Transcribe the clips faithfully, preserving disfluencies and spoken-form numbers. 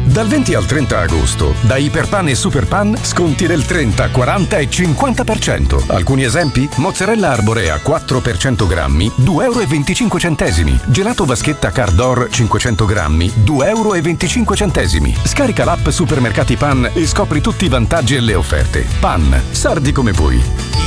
Dal venti al trenta agosto, da Iperpan e Superpan, sconti del trenta, quaranta e cinquanta per cento. Alcuni esempi? Mozzarella arborea quattro per cento grammi, due euro e venticinque centesimi. Gelato vaschetta Cardor cinquecento grammi, due euro e venticinque centesimi. Scarica l'app Supermercati Pan e scopri tutti i vantaggi e le offerte. Pan, sardi come voi.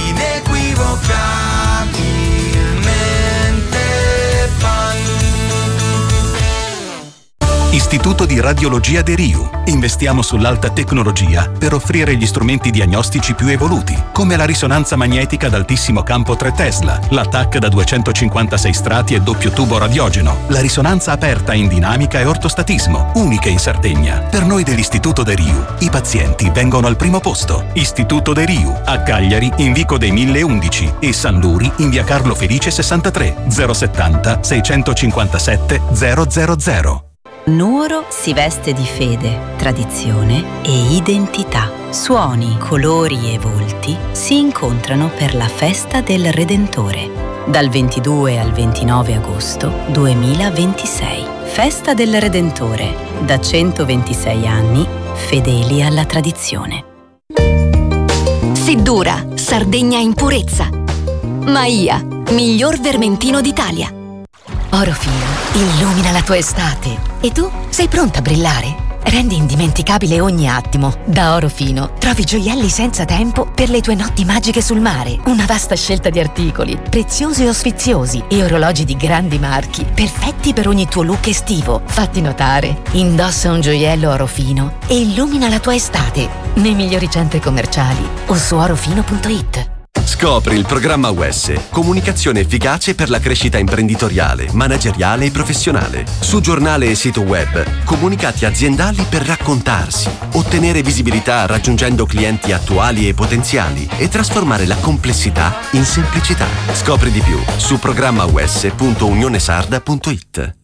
Istituto di Radiologia De Riu. Investiamo sull'alta tecnologia per offrire gli strumenti diagnostici più evoluti, come la risonanza magnetica ad altissimo campo tre Tesla, la T A C da duecentocinquantasei strati e doppio tubo radiogeno, la risonanza aperta in dinamica e ortostatismo, uniche in Sardegna. Per noi dell'Istituto De Riu, i pazienti vengono al primo posto. Istituto De Riu, a Cagliari in Vico dei mille undici e San Luri in via Carlo Felice sessantatré, zero settanta seicentocinquantasette zero zero zero. Nuoro si veste di fede, tradizione e identità. Suoni, colori e volti si incontrano per la festa del Redentore. Dal ventidue al ventinove agosto duemilaventisei. Festa del Redentore. Da centoventisei anni, fedeli alla tradizione. Seddura, Sardegna in purezza. Maia, miglior vermentino d'Italia. Orofino illumina la tua estate. E tu sei pronta a brillare? Rendi indimenticabile ogni attimo. Da Orofino trovi gioielli senza tempo per le tue notti magiche sul mare. Una vasta scelta di articoli, preziosi o sfiziosi, e orologi di grandi marchi, perfetti per ogni tuo look estivo. Fatti notare. Indossa un gioiello Orofino e illumina la tua estate nei migliori centri commerciali o su orofino punto it. Scopri il programma U E S, comunicazione efficace per la crescita imprenditoriale, manageriale e professionale. Su giornale e sito web, comunicati aziendali per raccontarsi, ottenere visibilità raggiungendo clienti attuali e potenziali e trasformare la complessità in semplicità. Scopri di più su programma u s punto unionesarda punto it.